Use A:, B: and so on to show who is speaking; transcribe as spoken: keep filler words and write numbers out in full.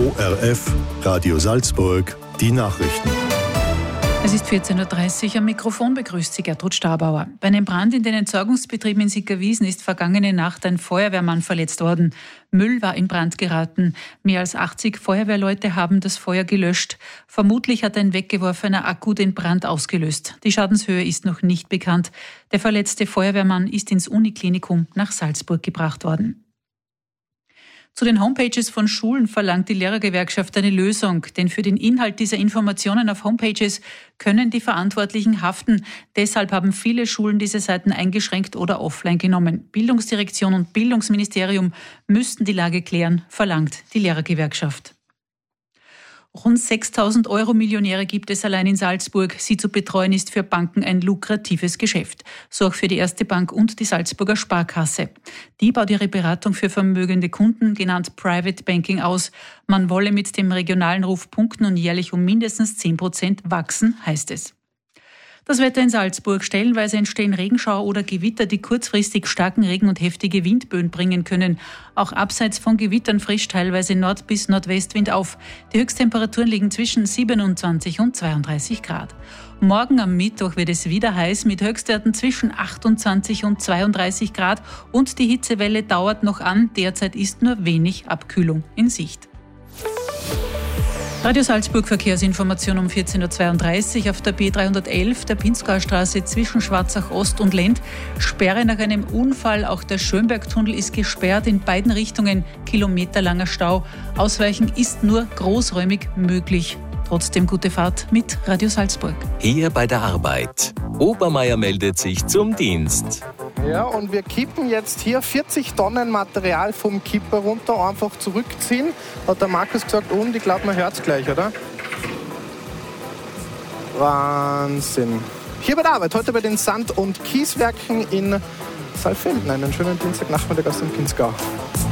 A: O R F, Radio Salzburg, die Nachrichten.
B: Es ist vierzehn Uhr dreißig, am Mikrofon begrüßt Sie Gertrud Stabauer. Bei einem Brand in den Entsorgungsbetrieben in Sickerwiesen ist vergangene Nacht ein Feuerwehrmann verletzt worden. Müll war in Brand geraten. Mehr als achtzig Feuerwehrleute haben das Feuer gelöscht. Vermutlich hat ein weggeworfener Akku den Brand ausgelöst. Die Schadenshöhe ist noch nicht bekannt. Der verletzte Feuerwehrmann ist ins Uniklinikum nach Salzburg gebracht worden. Zu den Homepages von Schulen verlangt die Lehrergewerkschaft eine Lösung, denn für den Inhalt dieser Informationen auf Homepages können die Verantwortlichen haften. Deshalb haben viele Schulen diese Seiten eingeschränkt oder offline genommen. Bildungsdirektion und Bildungsministerium müssten die Lage klären, verlangt die Lehrergewerkschaft. Rund sechstausend Euro Millionäre gibt es allein in Salzburg. Sie zu betreuen ist für Banken ein lukratives Geschäft. So auch für die Erste Bank und die Salzburger Sparkasse. Die baut ihre Beratung für vermögende Kunden, genannt Private Banking, aus. Man wolle mit dem regionalen Ruf punkten und jährlich um mindestens zehn Prozent wachsen, heißt es. Das Wetter in Salzburg. Stellenweise entstehen Regenschauer oder Gewitter, die kurzfristig starken Regen und heftige Windböen bringen können. Auch abseits von Gewittern frischt teilweise Nord- bis Nordwestwind auf. Die Höchsttemperaturen liegen zwischen siebenundzwanzig und zweiunddreißig Grad. Morgen am Mittwoch wird es wieder heiß mit Höchstwerten zwischen achtundzwanzig und zweiunddreißig Grad und die Hitzewelle dauert noch an. Derzeit ist nur wenig Abkühlung in Sicht. Radio Salzburg Verkehrsinformation um vierzehn Uhr zweiunddreißig auf der B dreihundertelf, der Pinzgauer Straße zwischen Schwarzach Ost und Lend. Sperre nach einem Unfall, auch der Schönbergtunnel ist gesperrt, in beiden Richtungen kilometerlanger Stau. Ausweichen ist nur großräumig möglich. Trotzdem gute Fahrt mit Radio Salzburg.
C: Hier bei der Arbeit. Obermeier meldet sich zum Dienst.
D: Ja, und wir kippen jetzt hier vierzig Tonnen Material vom Kipper runter, einfach zurückziehen. Hat der Markus gesagt, und ich glaube, man hört es gleich, oder? Wahnsinn. Hier bei der Arbeit, heute bei den Sand- und Kieswerken in Saalfelden. Einen schönen Dienstagnachmittag aus dem Pinzgau.